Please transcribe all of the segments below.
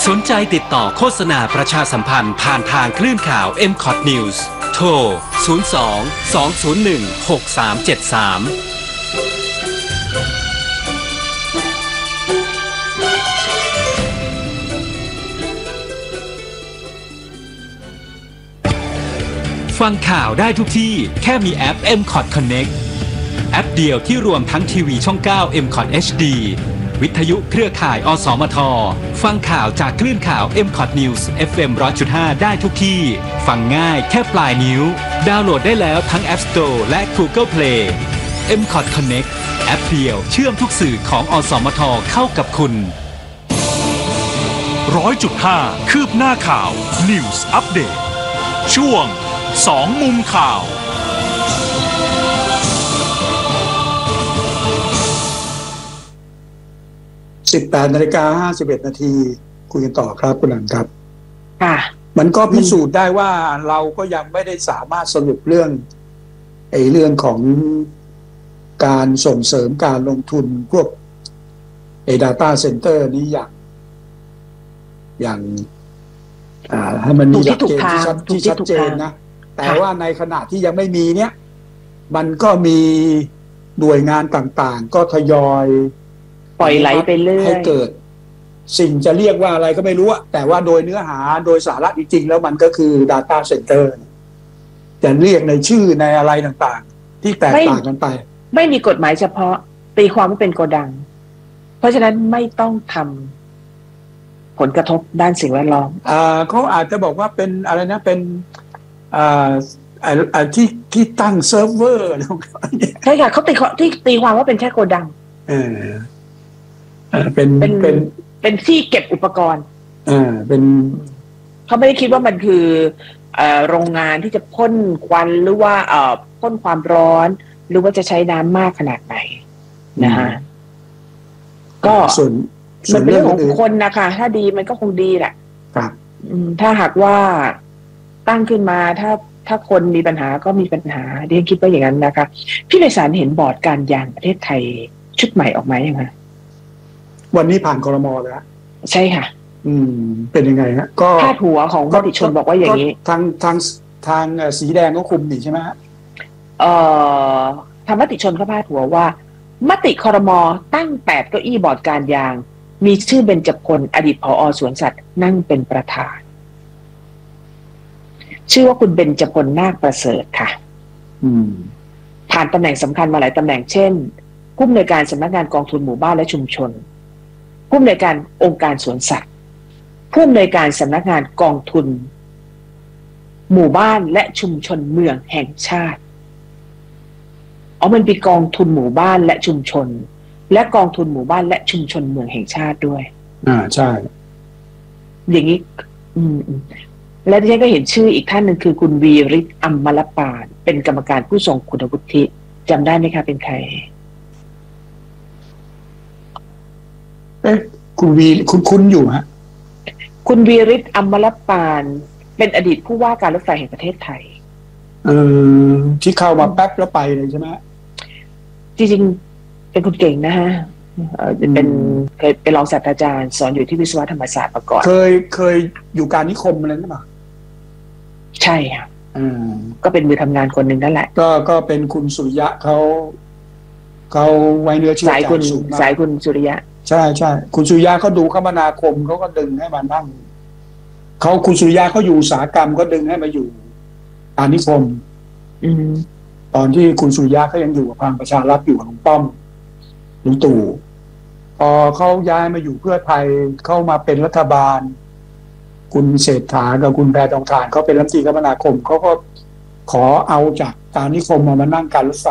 สนใจติดต่อโฆษณาประชาสัมพันธ์ผ่านทางคลื่นข่าว MCOT News โทร 02-201-6373ฟังข่าวได้ทุกที่แค่มีแอป MCOT Connect แอปเดียวที่รวมทั้งทีวีช่อง 9 MCOT HD วิทยุเครือข่ายอสมทฟังข่าวจากคลื่นข่าว MCOT News FM 100.5 ได้ทุกที่ฟังง่ายแค่ปลายนิ้วดาวน์โหลดได้แล้วทั้ง App Store และ Google Play MCOT Connect แอปเดียวเชื่อมทุกสื่อของอสมทเข้ากับคุณ 100.5 คืบหน้าข่าว News Update ช่วง2 มุมข่าว 18:51 นาทีคุยกันต่อครับคุณหลังครับค่ะมันก็พิสูจน์ได้ว่าเราก็ยังไม่ได้สามารถสรุปเรื่องของการส่งเสริมการลงทุนพวกdata center นี้อย่างให้มันมีหลักเกณฑ์ที่ชัดเจนนะแต่ว่าในขณะที่ยังไม่มีเนี่ยมันก็มีหน่วยงานต่างๆก็ทยอยปล่อยไหลไปเรื่อยให้เกิดสิ่งจะเรียกว่าอะไรก็ไม่รู้แต่ว่าโดยเนื้อหาโดยสาระจริงๆแล้วมันก็คือ data center จะเรียกในชื่อในอะไรต่างๆที่แตกต่างกันไปไม่มีกฎหมายเฉพาะตีความว่าเป็นโกดังเพราะฉะนั้นไม่ต้องทำผลกระทบด้านสิ่งแวดล้อมเขาอาจจะบอกว่าเป็นอะไรนะเป็นที่ตั้งเซิร์ฟเวอร์อะไรใช่ค่ะเขาตีความว่าเป็นแค่โกดังเป็นที่เก็บอุปกรณ์เป็นเขาไม่ได้คิดว่ามันคือโรงงานที่จะพ่นควันหรือว่าพ่นความร้อนหรือว่าจะใช้น้ำมากขนาดไหนนะฮะก็มันเป็นเรื่องของคนนะคะถ้าดีมันก็คงดีแหละครับถ้าหากว่าตั้งขึ้นมาถ้าคนมีปัญหาก็มีปัญหาเรียนคิดว่าอย่างนั้นนะคะพี่ไพศาลเห็นบอร์ดการยางประเทศไทยชุดใหม่ออกมายังไงวันนี้ผ่านครม.แล้วใช่ค่ะเป็นยังไงฮะก็พาดหัวของมติชนบอกว่าอย่างนี้ทางสีแดงก็คุมนี่ใช่ไหมฮะทางมติชนก็พาดหัวว่ามติครม.ตั้ง8เก้าอี้บอร์ดการยางมีชื่อเบญจพลอดีตผอ.สวนสัตว์นั่งเป็นประธานชื่อว่าคุณเบญจพลนาคประเสริฐค่ะผ่านตำแหน่งสำคัญมาหลายตำแหน่งเช่นผู้อำนวยการสำนักงานกองทุนหมู่บ้านและชุมชนผู้อำนวยการองค์การสวนสัตว์ผู้อำนวยการสำนักงานกองทุนหมู่บ้านและชุมชนเมืองแห่งชาติมันมีกองทุนหมู่บ้านและชุมชนและกองทุนหมู่บ้านและชุมชนเมืองแห่งชาติด้วยใช่อย่างนี้และที่ฉันก็เห็นชื่ออีกท่านหนึ่งคือคุณวีริศอัมมลปานเป็นกรรมการผู้ทรงคุณวุฒิจำได้ไหมคะเป็นใครคุณวีคุ้นอยู่ฮะคุณวีริศอัมมลปานเป็นอดีตผู้ว่าการรถไฟแห่งประเทศไทยที่เข้ามาแป๊บแล้วไปเลยใช่ไหมจริงๆเป็นคนเก่งนะฮะเคยเป็นรองศาสตราจารย์สอนอยู่ที่วิศวะธรรมศาสตร์มาก่อนเคยอยู่การนิคมอะไรนั่นหรอใช่ค่ะก็เป็นมือทำงานคนหนึ่งนั่นแหละก็เป็นคุณสุริยะเขาไว้เนื้อเชื่อใจสูงมากสายคุณสุริยะใช่คุณสุริยะเขาดูคมนาคมเขาก็ดึงให้มานั่งคุณสุริยะเขาอยู่อุตสาหกรรมก็ดึงให้มาอยู่การนิคมตอนที่คุณสุริยะเขายังอยู่กับพลังประชารัฐอยู่กับลุงป้อมลุงตู่พอเขาย้ายมาอยู่เพื่อไทยเข้ามาเป็นรัฐบาลคุณเศรษฐากับคุณแพทองธารเขาเป็นรัฐมนตรีคมนาคมเขาก็ขอเอาจากการนิคมมานั่งการรถไฟ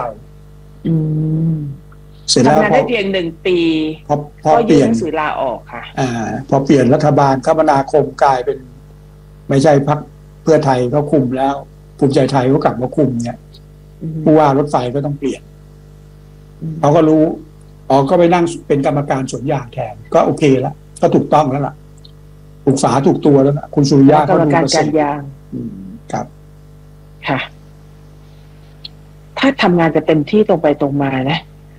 เสร็จแล้วทำงานได้เพียง1 ปีพอเปลี่ยนหนังสือลาออกค่ะพอเปลี่ยนรัฐบาลคมนาคมกลายเป็นไม่ใช่พรรคเพื่อไทยเขาคุมแล้วภูมิใจไทยเขากลับมาคุมเนี่ยผู้ว่ารถไฟก็ต้องเปลี่ยนเขาก็รู้ก็ไปนั่งเป็นกรรมการสวนยางแทนก็โอเคแล้วก็ถูกต้องแล้วล่ะถูกฝาถูกตัวแล้วนะคุณสุริยะกรรมการการยางครับค่ะถ้าทำงานจะเต็มที่ตรงไปตรงมานะ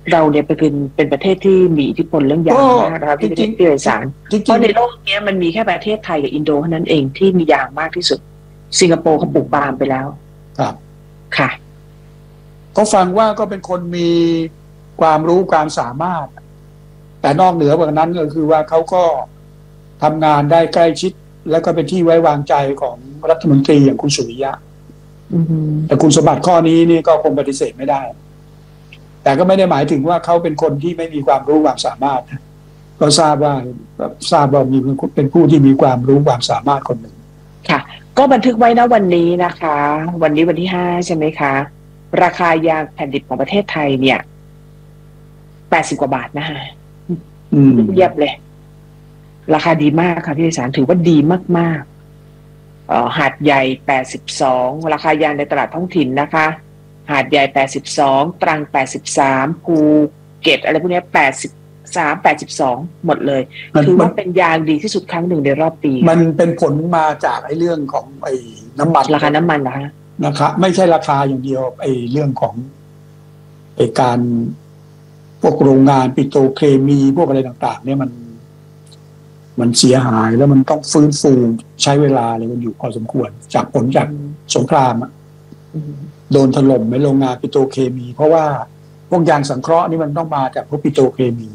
เราเนี่ยเป็นประเทศที่มีอิทธิพลเรื่องยางมากนะครับที่ไพศาลเพราะในโลกนี้มันมีแค่ประเทศไทยกับอินโดเท่านั้นเองที่มียางมากที่สุดสิงคโปร์เขาปลูกปาล์มไปแล้วครับค่ะก็ฟังว่าก็เป็นคนมีความรู้ความสามารถแต่นอกเหนือกว่านั้นก็คือว่าเขาก็ทำงานได้ใกล้ชิดแล้วก็เป็นที่ไว้วางใจของรัฐมนตรีอย่างคุณสุริยะแต่คุณสมบัติข้อนี้นี่ก็คงปฏิเสธไม่ได้แต่ก็ไม่ได้หมายถึงว่าเขาเป็นคนที่ไม่มีความรู้ความสามารถก็ทราบว่ามีเป็นผู้ที่มีความรู้ความสามารถคนหนึ่งค่ะก็บันทึกไว้นะวันนี้นะคะวันนี้วันที่5ใช่ไหมคะราคายางแผ่นดิบของประเทศไทยเนี่ย80 กว่าบาทนะฮะเยียบเลยราคาดีมากค่ะพี่สารถือว่าดีมากๆหาดใหญ่82ราคายางในตลาดท้องถิ่นนะคะหาดใหญ่82ตรัง83ภูเก็ตอะไรพวกนี้83 82หมดเลยถือว่าเป็นยางดีที่สุดครั้งหนึ่งในรอบปีมันเป็นผลมาจากไอ้เรื่องของไอ้น้ำมันราคาน้ำมันนะคะไม่ใช่ราคาอย่างเดียวไอ้เรื่องของไอ้การพวกโรงงานปิโตรเคมีพวกอะไรต่างๆเนี่ยมันเสียหายแล้วมันต้องฟื้นฟูใช้เวลาเลยมันอยู่พอสมควรจากผลจากสงครามโดนถล่มในโรงงานปิโตรเคมีเพราะว่าพวกยางสังเคราะห์นี่มันต้องมาจากพวกปิโตรเคมี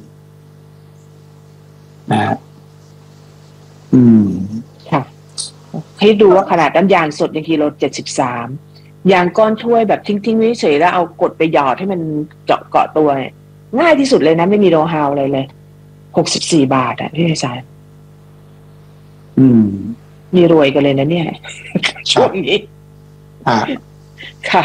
นะค่ะให้ดูว่าขนาดน้ำยางสดยังกิโล73ยางก้อนถ้วยแบบทิ้งไว้เฉยแล้วเอากดไปหยอดให้มันเกาะตัวง่ายที่สุดเลยนะไม่มีโน้ตฮาวอะไรเลย64 บาทอ่ะพี่ชายมีรวยกันเลยนะเนี่ยช่วงนี้ค่ะ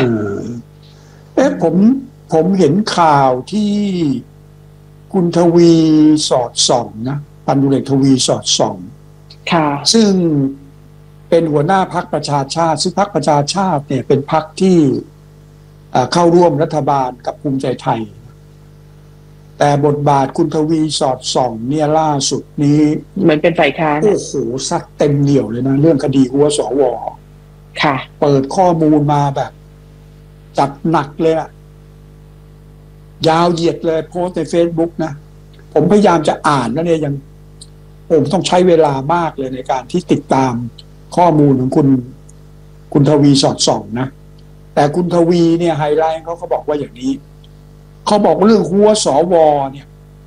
ผมเห็นข่าวที่คุณทวีสอดส่องนะพันธุเอกทวีสอดส่องค่ะซึ่งเป็นหัวหน้าพรรคประชาชาติซึ่งพรรคประชาชาติเนี่ยเป็นพรรคที่เข้าร่วมรัฐบาลกับภูมิใจไทยแต่บทบาทคุณทวีสอดส่องเนี่ยล่าสุดนี้เหมือนเป็นฝ่ายค้านโอ้โหซัดเต็มเหนี่ยวเลยนะเรื่องคดีหัวสว. ค่ะเปิดข้อมูลมาแบบจัดหนักเลยอะยาวเหยียดเลยโพสใน Facebook นะผมพยายามจะอ่านแล้วเนี่ยยังผมต้องใช้เวลามากเลยในการที่ติดตามข้อมูลของคุณทวีสอดส่องนะแต่คุณทวีเนี่ยไฮไลท์เขาบอกว่าอย่างนี้เขาบอกเรื่องหัวสว.เนี่ย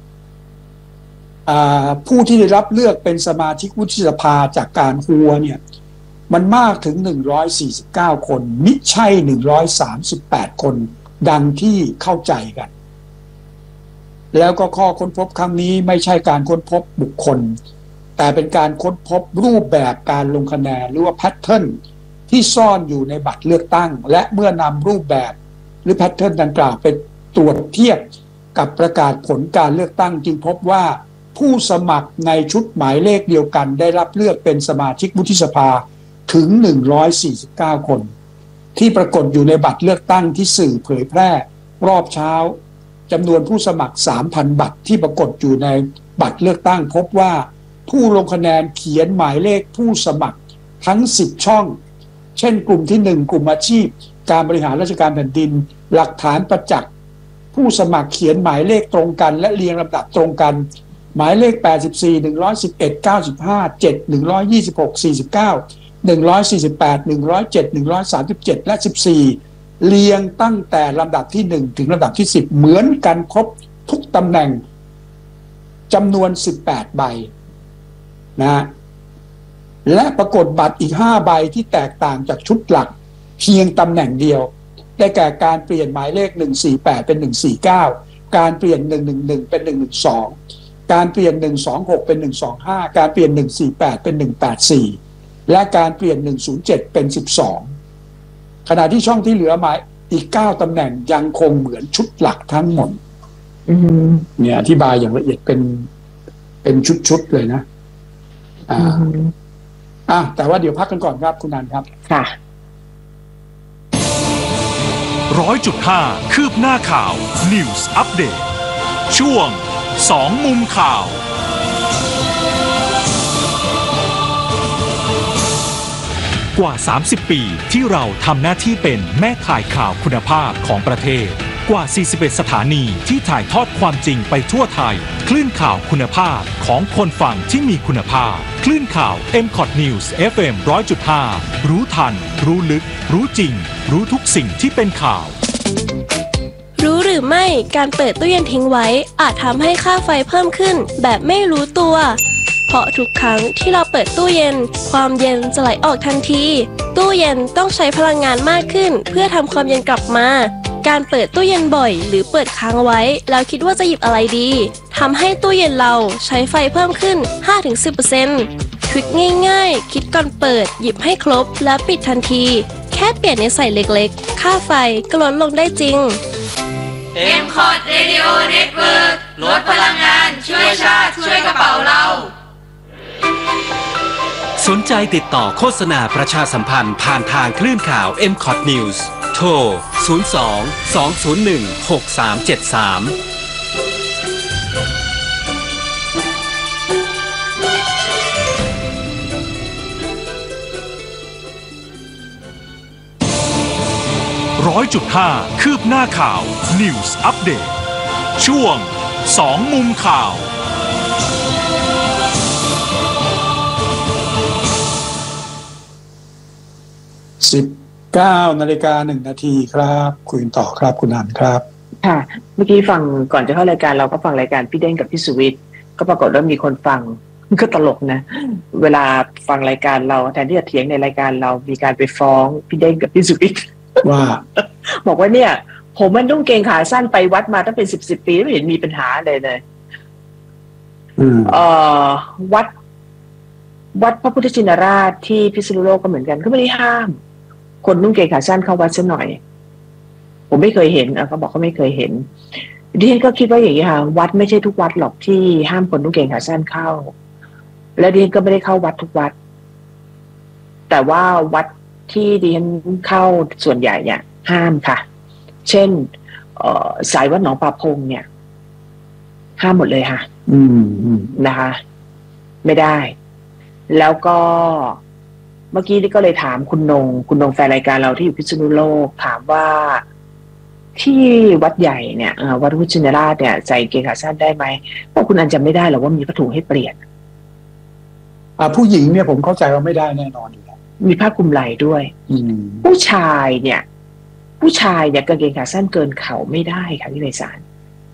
ผู้ที่ได้รับเลือกเป็นสมาชิกวุฒิสภาจากการหัวเนี่ยมันมากถึง149 คนมิใช่138 คนดังที่เข้าใจกันแล้วก็ข้อค้นพบครั้งนี้ไม่ใช่การค้นพบบุคคลแต่เป็นการค้นพบรูปแบบการลงคะแนนหรือว่าแพทเทิร์นที่ซ่อนอยู่ในบัตรเลือกตั้งและเมื่อนำรูปแบบหรือแพทเทิร์นดังกล่าวไปตรวจเทียบกับประกาศผลการเลือกตั้งจึงพบว่าผู้สมัครในชุดหมายเลขเดียวกันได้รับเลือกเป็นสมาชิกวุฒิสภาถึง149 คนที่ปรากฏอยู่ในบัตรเลือกตั้งที่สื่อเผยแพร่รอบเช้าจำนวนผู้สมัคร 3,000 บัตรที่ปรากฏอยู่ในบัตรเลือกตั้งพบว่าผู้ลงคะแนนเขียนหมายเลขผู้สมัครทั้ง10 ช่องเช่นกลุ่มที่1กลุ่มอาชีพการบริหารราชการแผ่นดินหลักฐานประจักษ์ผู้สมัครเขียนหมายเลขตรงกันและเรียงลำดับตรงกันหมายเลข84 111 95 7 126 49 148 107 137และ14เรียงตั้งแต่ลำดับที่1ถึงลำดับที่10เหมือนกันครบทุกตำแหน่งจำนวน18 ใบนะและปรากฏบัตรอีก5 ใบที่แตกต่างจากชุดหลักเพียงตำแหน่งเดียวได้แก่การเปลี่ยนหมายเลข148เป็น149การเปลี่ยน111เป็น112การเปลี่ยน126เป็น125การเปลี่ยน148เป็น184และการเปลี่ยน107เป็น12ขณะที่ช่องที่เหลือหมายอีก9 ตำแหน่งยังคงเหมือนชุดหลักทั้งหมดเนี่ยอธิบายอย่างละเอียดเป็นชุดเลยนะแต่ว่าเดี๋ยวพักกันก่อนครับคุณนันครับค่ะ 100.5 คืบหน้าข่าว News Update ช่วง2 มุมข่าวกว่า30 ปีที่เราทำหน้าที่เป็นแม่ข่ายข่าวคุณภาพของประเทศกว่า 41 สถานีที่ถ่ายทอดความจริงไปทั่วไทยคลื่นข่าวคุณภาพของคนฟังที่มีคุณภาพคลื่นข่าว MCOT News FM 100.5 รู้ทันรู้ลึกรู้จริงรู้ทุกสิ่งที่เป็นข่าวรู้หรือไม่การเปิดตู้เย็นทิ้งไว้อาจทำให้ค่าไฟเพิ่มขึ้นแบบไม่รู้ตัวเพราะทุกครั้งที่เราเปิดตู้เย็นความเย็นจะไหลออกทันทีตู้เย็นต้องใช้พลังงานมากขึ้นเพื่อทำความเย็นกลับมาการเปิดตู้เย็นบ่อยหรือเปิดค้างไว้แล้วคิดว่าจะหยิบอะไรดีทำให้ตู้เย็นเราใช้ไฟเพิ่มขึ้น 5-10% ทริคง่ายๆคิดก่อนเปิดหยิบให้ครบแล้วปิดทันทีแค่เปลี่ยนนิสัยเล็กๆค่าไฟก็ลดลงได้จริง MCOT Radio Network ลดพลังงานช่วยชาติช่วยกระเป๋าเราสนใจติดต่อโฆษณาประชาสัมพันธ์ผ่านทางคลื่นข่าว MCOT News โทร 02-201-6373 100.5 คืบหน้าข่าว News Update ช่วง2มุมข่าว 19:01 ครับคุยต่อครับคุณอันครับค่ะเมื่อกี้ฟังก่อนจะเข้ารายการเราก็ฟังรายการพี่เด้งกับพี่สุวิทย์ก็ปรากฏว่ามีคนฟังก็ตลกนะเวลาฟังรายการเราแทนที่จะเถียงในรายการเรามีการไปฟ้องพี่เด้งกับพี่สุวิทย์ว่าบอกว่าเนี่ยผมมันนุ่งเกงขาสั้นไปวัดมาตั้งเป็น10 ปีไม่เห็นมีปัญหาเลยวัดพระพุทธชินราชที่พิษณุโลกก็เหมือนกันก็ไม่ได้ห้ามคนนุ่งเกงขาสั้นเข้าวัดซะหน่อยผมไม่เคยเห็นเขาบอกเขาไม่เคยเห็นดิฉันก็คิดว่าอย่างนี้ค่ะวัดไม่ใช่ทุกวัดหรอกที่ห้ามคนนุ่งเกงขาสั้นเข้าและดิฉันก็ไม่ได้เข้าวัดทุกวัดแต่ว่าวัดที่ดิฉันเข้าส่วนใหญ่เนี่ยห้ามค่ะเช่นสายวัดหนองปลาพงเนี่ยห้ามหมดเลยค่ะนะคะไม่ได้แล้วก็เมื่อกี้นี่ก็เลยถามคุณนงแฟนรายการเราที่อยู่พิษณุโลกถามว่าที่วัดใหญ่เนี่ยวัดพุทธชินราชเนี่ยใส่เกงขาสั้นได้ไหมเพราะคุณอันจำไม่ได้หรอกว่ามีผ้าถุงให้เปลี่ยนผู้หญิงเนี่ยผมเข้าใจว่าไม่ได้แน่นอนอยู่แล้วมีผ้าคลุมไหล่ด้วยผู้ชายเนี่ยกางเกงขาสั้นเกินเข่าไม่ได้ค่ะที่ไพศาล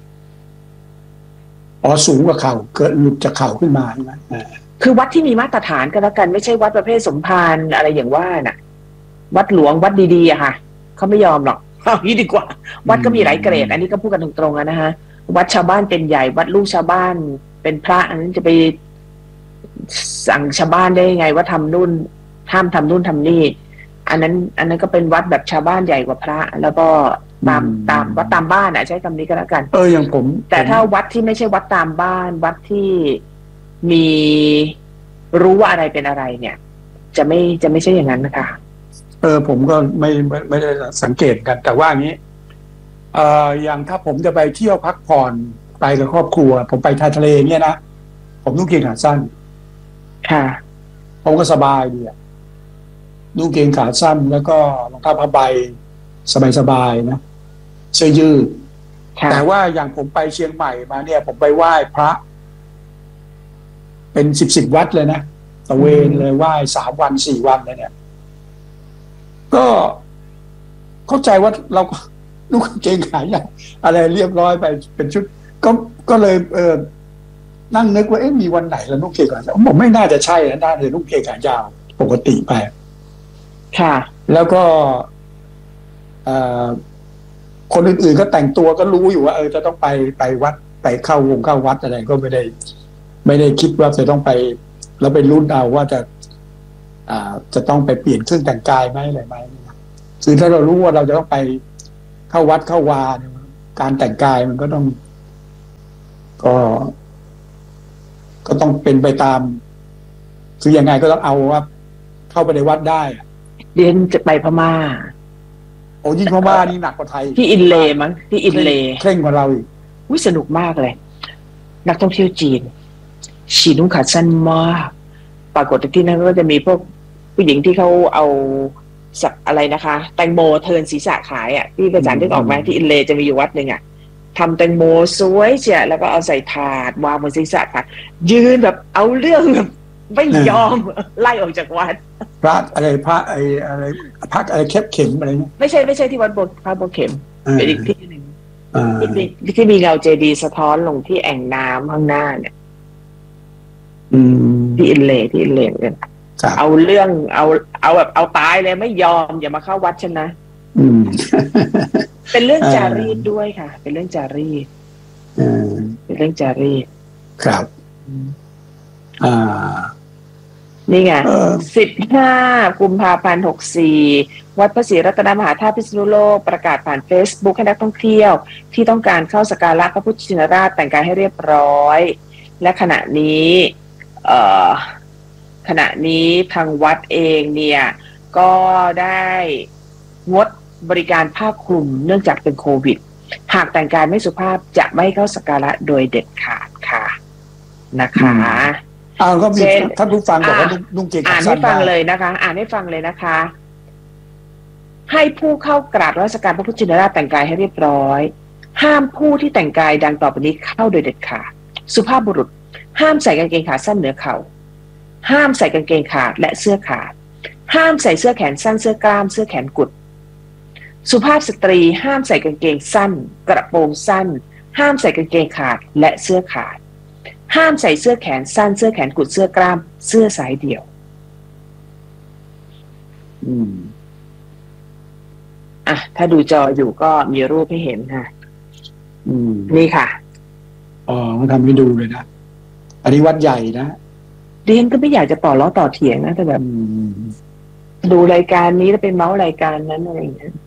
สูงกว่าเข่าเกิดหลุดจากเข่าขึ้นมาใช่ไหมคือวัดที่มีมาตรฐานก็แล้วกันไม่ใช่วัดประเภทสมภารอะไรอย่างว่าน่ะวัดหลวงวัดดีๆอะค่ะเขาไม่ยอมหรอกเอางี้ดีกว่าวัดก็มีหลายเกรดอันนี้ก็พูดกันตรงๆนะฮะวัดชาวบ้านเป็นใหญ่วัดลูกชาวบ้านเป็นพระอันนั้นจะไปสั่งชาวบ้านได้ยังไงว่าทำนู่นห้ามทำนู่นทำนี่อันนั้นก็เป็นวัดแบบชาวบ้านใหญ่กว่าพระแล้วก็ตามวัดตามบ้านใช้คำนี้ก็แล้วกันอย่างผมแต่ถ้าวัดที่ไม่ใช่วัดตามบ้านวัดที่มีรู้ว่าอะไรเป็นอะไรเนี่ยจะไม่ใช่อย่างนั้นนะคะผมก็ไม่ได้สังเกตกันแต่ว่าอย่างนี้อย่างถ้าผมจะไปเที่ยวพักผ่อนไปกับครอบครัวผมไปทะเลเนี่ยนะผมนุ่งเกงขาสั้นค่ะผมก็สบายดีนุ่งเกงขาสั้นแล้วก็รองเท้าผ้าใบสบายๆนะเสื้อยืดแต่ว่าอย่างผมไปเชียงใหม่มาเนี่ยผมไปไหว้พระเป็น10วัดเลยนะตะเวนเลยไหว้3 วัน 4 วันเลยเนี่ยก็เข้าใจว่าเรานุ่งเกงขายาวอะไรเรียบร้อยไปเป็นชุดก็เลยนั่งนึกว่ามีวันไหนแล้วนุ่งเกงขายาวผมไม่น่าจะใช่นะน่าจะนุ่งเกงขายาวปกติไปค่ะแล้วก็คนอื่นๆก็แต่งตัวก็รู้อยู่ว่าจะต้องไปวัดไปเข้าวัดอะไรก็ไม่ได้คิดว่าจะต้องไปแล้วไปรุ่นเอาว่าจะต้องไปเปลี่ยนเครื่องแต่งกายไหมอะไรไหมคือถ้าเรารู้ว่าเราจะต้องไปเข้าวัดเข้าวาการแต่งกายมันก็ต้องก็ต้องเป็นไปตามคือยังไงก็ต้องเอาว่าเข้าไปในวัดได้เรียนจะไปพม่ายิ่งพม่านี่หนักกว่าไทยที่อินเลย์มั้งที่อินเลย์เคร่งกว่าเราอีกสนุกมากเลยนักท่องเที่ยวจีนฉีนุ่งขาสั้นมากปรากฏที่นั่นก็จะมีพวกผู้หญิงที่เขาเอาอะไรนะคะแตงโมเทิร์นศีรษะขายอ่ะที่อาจารย์ได้ออกมาที่อินเลย์จะมีอยู่วัดหนึ่งอ่ะทำแตงโมสวยเจียแล้วก็เอาใส่ถาดวางบนศีรษะค่ะยืนแบบเอาเรื่องแบบไม่ยอมไล่ออกจากวัดพระอะไรพระอะไรพักอะไรแคบเข็มอะไรเนี่ยไม่ใช่ที่วัดพระโบเข็มเป็นอีกที่หนึ่งที่มีเงาเจดีย์สะท้อนลงที่แอ่งน้ำข้างหน้าเนี่ยที่อินเลย์เนี่ยเอาเรื่องเอาแบบเอาตายเลยไม่ยอมอย่ามาเข้าวัดฉันนะเป็นเรื่องจารีตด้วยค่ะเป็นเรื่องจารีตเป็นเรื่องจารีตครับนี่ไง15 กุมภาพันธ์ 64วัดพระศรีรัตนมหาธาตุพิษณุโลกประกาศผ่าน Facebook ให้นักท่องเที่ยวที่ต้องการเข้าสักการะพระพุทธชินราชแต่งกายให้เรียบร้อยและขณะนี้ทางวัดเองเนี่ยก็ได้งดบริการผ้าคลุมเนื่องจากเป็นโควิดหากแต่งกายไม่สุภาพจะไม่เข้าสักการะโดยเด็ดขาดค่ะนะคะก็มีท่านผู้ฟังบอกว่านุ่งเกงขาสั้นให้ฟังเลยนะคะอ่านให้ฟังเลยนะคะให้ผู้เข้ากราบนมัสการพระพุทธชินราชแต่งกายให้เรียบร้อยห้ามผู้ที่แต่งกายดังต่อไปนี้เข้าโดยเด็ดขาดสุภาพบุรุษห้ามใส่กางเกงขาสั้นเหนือเข่าห้ามใส่กางเกงขาดและเสื้อขาดห้ามใส่เสื้อแขนสั้นเสื้อกล้ามเสื้อแขนกุดสุภาพสตรีห้ามใส่กางเกงสั้นกระโปรงสั้นห้ามใส่กางเกงขาดและเสื้อขาดห้ามใส่เสื้อแขนสั้นเสื้อแขนกุดเสื้อกล้ามเสื้อสายเดี่ยวถ้าดูจออยู่ก็มีรูปให้เห็นค่ะนี่ค่ะมาทำให้ดูเลยนะอันนี้วัดใหญ่นะเรียนก็ไม่อยากจะต่อล้อต่อเถียงนะแต่แบบดูรายการนี้แล้วเป็นเมาส์รายการนั้นอะไรอย่างเงี้ย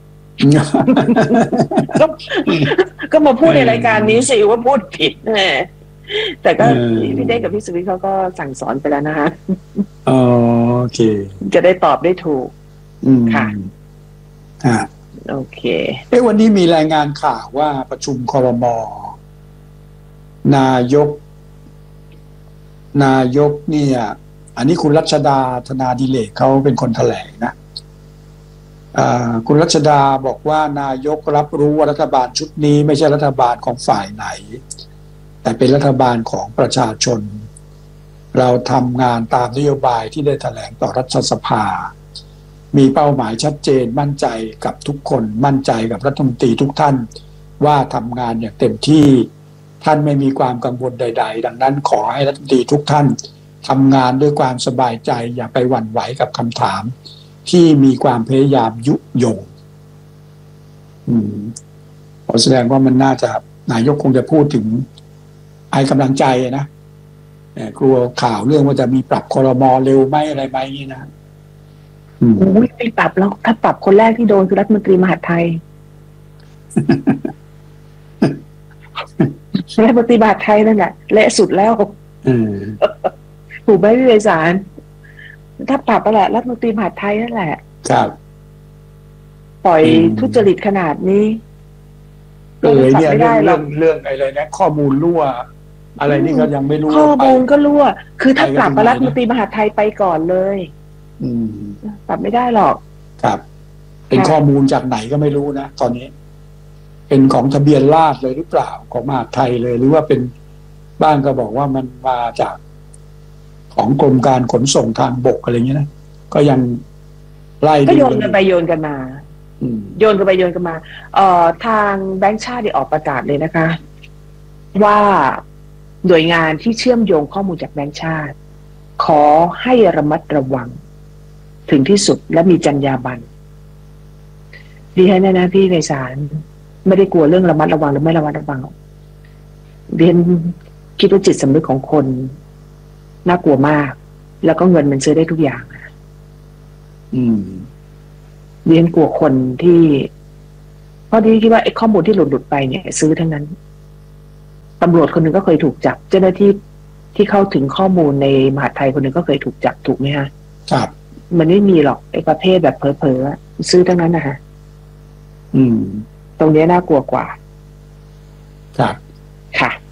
ก็มาพูดในรายการนี้สิว่าพูดผิดแต่ก็พี่เด้กับพี่สุวิทย์เขาก็สั่งสอนไปแล้วนะคะโอเคจะได้ตอบได้ถูกค่ะโอเควันนี้มีรายงานข่าวว่าประชุมครม.นายกเนี่ยอันนี้คุณรัชดาธนาดิเรกเขาเป็นคนแถลงนะคุณรัชดาบอกว่านายกรับรู้ว่ารัฐบาลชุดนี้ไม่ใช่รัฐบาลของฝ่ายไหนแต่เป็นรัฐบาลของประชาชนเราทำงานตามนโยบายที่ได้แถลงต่อรัฐสภามีเป้าหมายชัดเจนมั่นใจกับทุกคนมั่นใจกับรัฐมนตรีทุกท่านว่าทำงานอย่างเต็มที่ท่านไม่มีความกังวลใดๆดังนั้นขอให้รัฐมนตรีทุกท่านทำงานด้วยความสบายใจอย่าไปหวั่นไหวกับคำถามที่มีความพยายามยุยงขอแสดงว่ามันน่าจะนายกคงจะพูดถึงให้กำลังใจนะกลัวข่าวเรื่องว่าจะมีปรับครม.เร็วไหมอะไรไหมนี่นะไม่ปรับแล้วถ้าปรับคนแรกที่โดนคือรัฐมนตรีมหาดไทยรัฐมนตรีมหาดไทยนั่นแหละเละสุดแล้วถูกไหมพี่เวสารถ้าปรับไปแหละรัฐมนตรีมหาดไทยนั่นแหละครับปล่อยทุจริตขนาดนี้เนี่ยเรื่องอะไรนะข้อมูลรั่วอะไรนี่ก็ยังไม่รู้ข้อมูลก็รั่วคือถ้าปรับรัฐมนตรีมหาดไทยไปก่อนเลยปรับไม่ได้หรอกครับเป็นข้อมูลจากไหนก็ไม่รู้นะตอนนี้เป็นของทะเบียนราษฎร์เลยหรือเปล่าของมหาดไทยเลยหรือว่าเป็นบ้านก็บอกว่ามันมาจากของกรมการขนส่งทางบกอะไรเงี้ยนะก็ยังไล่ก็โยนกันไปโยนกันมาโยนกันไปโยนกันมาทางแบงก์ชาติได้ออกประกาศเลยนะคะว่าหน่วยงานที่เชื่อมโยงข้อมูลจากแบงก์ชาติขอให้ระมัดระวังถึงที่สุดและมีจรรยาบรรณดีให้นะพี่ไพศาลไม่ได้กลัวเรื่องระมัดระวังหรือไม่ระมัดระวังเรียนคิดว่าจิตสำนึกของคนน่ากลัวมากแล้วก็เงินมันซื้อได้ทุกอย่างเรียนกลัวคนที่เพราะที่คิดว่าไอ้ข้อมูลที่หลุดไปเนี่ยซื้อทั้งนั้นตำรวจคนหนึ่งก็เคยถูกจับเจ้าหน้าที่ที่เข้าถึงข้อมูลในมหาดไทยคนหนึ่งก็เคยถูกจับถูกไหมฮะครับมันไม่มีหรอกไอ้ประเภทแบบเผลอๆซื้อทั้งนั้นนะฮะตรงนี้น่ากลัวกว่าครับค่ะ